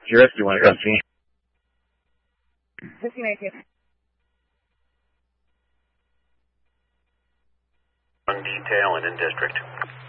Rescue, you want to go see? 1518. On detail and in district.